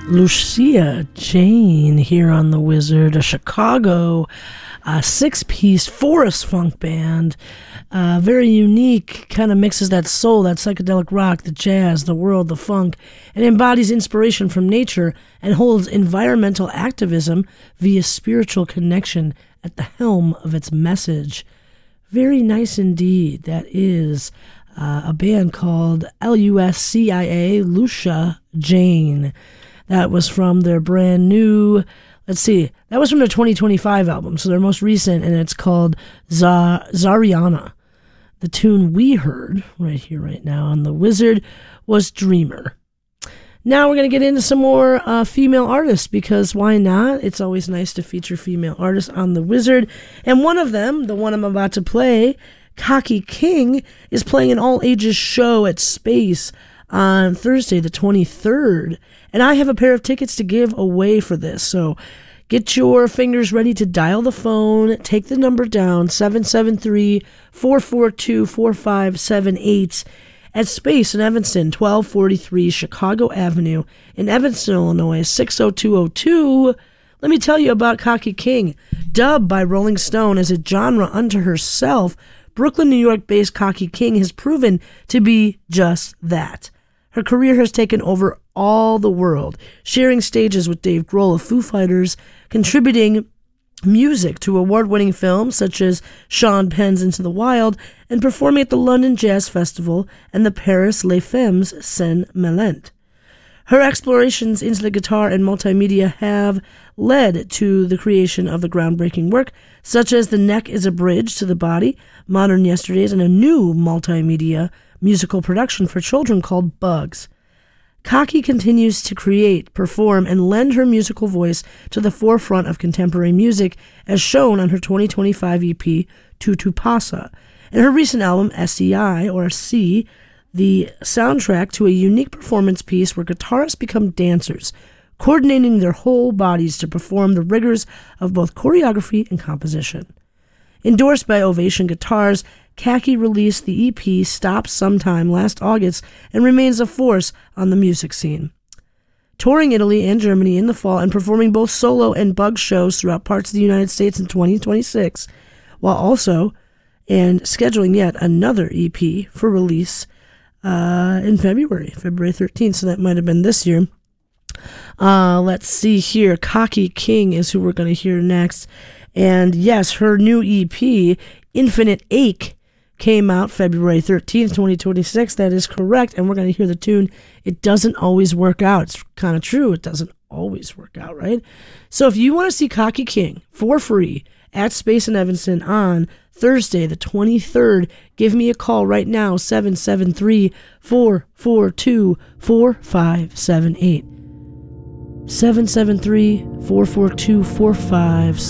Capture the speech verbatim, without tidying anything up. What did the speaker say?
Lucia Jane here on The Wizard, a Chicago uh, six-piece forest funk band. Uh, very unique, kind of mixes that soul, that psychedelic rock, the jazz, the world, the funk, and embodies inspiration from nature and holds environmental activism via spiritual connection at the helm of its message. Very nice indeed. That is uh, a band called L U S C I A, Lucia Jane. That was from their brand new, let's see, that was from their twenty twenty-five album, so their most recent, and it's called Z- Zariana. The tune we heard right here, right now on The Wizard was Dreamer. Now we're going to get into some more uh, female artists, because why not? It's always nice to feature female artists on The Wizard. And one of them, the one I'm about to play, Cocky King, is playing an all-ages show at Space on Thursday the twenty-third. And I have a pair of tickets to give away for this. So get your fingers ready to dial the phone. Take the number down, seven seven three, four four two, four five seven eight. At Space in Evanston, twelve forty-three Chicago Avenue in Evanston, Illinois, six oh two oh two. Let me tell you about Cocky King. Dubbed by Rolling Stone as a genre unto herself, Brooklyn, New York-based Cocky King has proven to be just that. Her career has taken over all the world, sharing stages with Dave Grohl of Foo Fighters, contributing music to award-winning films such as Sean Penn's Into the Wild, and performing at the London Jazz Festival and the Paris Les Femmes Sen Melent. Her explorations into the guitar and multimedia have led to the creation of the groundbreaking work such as The Neck is a Bridge to the Body, Modern Yesterdays, and a new multimedia musical production for children called Bugs. Cocky continues to create, perform, and lend her musical voice to the forefront of contemporary music, as shown on her twenty twenty-five E P, Tutu Pasa, and her recent album, S E I, or C, the soundtrack to a unique performance piece where guitarists become dancers, coordinating their whole bodies to perform the rigors of both choreography and composition. Endorsed by Ovation Guitars, Cocky released the E P Stop Sometime last August and remains a force on the music scene. Touring Italy and Germany in the fall and performing both solo and bug shows throughout parts of the United States in twenty twenty-six, while also and scheduling yet another E P for release uh, in February, February thirteenth, so that might have been this year. Uh, let's see here. Cocky King is who we're going to hear next. And yes, her new E P, Infinite Ache, came out February thirteenth, twenty twenty-six. That is correct. And we're going to hear the tune, It Doesn't Always Work Out. It's kind of true. It doesn't always work out, right? So if you want to see Cocky King for free at Space in Evanston on Thursday, the twenty-third, give me a call right now, seven seven three, four four two, four five seven eight. seven seven three, four four two, four five seven eight.